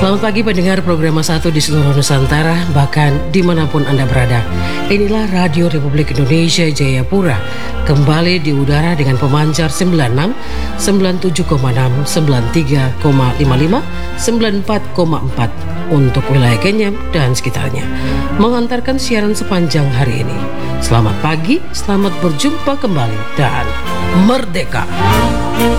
Selamat pagi pendengar program 1 di seluruh Nusantara, bahkan dimanapun Anda berada. Inilah Radio Republik Indonesia Jayapura, kembali di udara dengan pemancar 96, 97,6, 93,55, 94,4 untuk wilayah Kenyam dan sekitarnya, mengantarkan siaran sepanjang hari ini. Selamat pagi, selamat berjumpa kembali, dan merdeka!